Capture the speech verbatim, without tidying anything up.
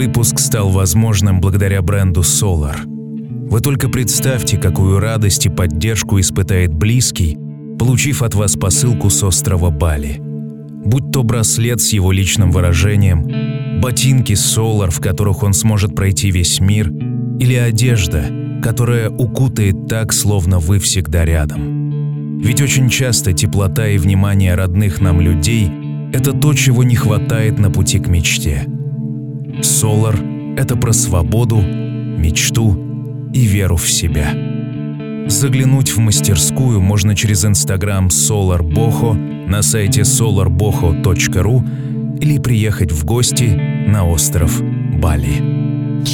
выпуск стал возможным благодаря бренду Solar. Вы только представьте, какую радость и поддержку испытает близкий, получив от вас посылку с острова Бали. Будь то браслет с его личным выражением, ботинки Solar, в которых он сможет пройти весь мир, или одежда, которая укутает так, словно вы всегда рядом. Ведь очень часто теплота и внимание родных нам людей – это то, чего не хватает на пути к мечте. Solar – это про свободу, мечту и веру в себя. Заглянуть в мастерскую можно через инстаграм Solar Boho на сайте solar boho точка ру или приехать в гости на остров Бали.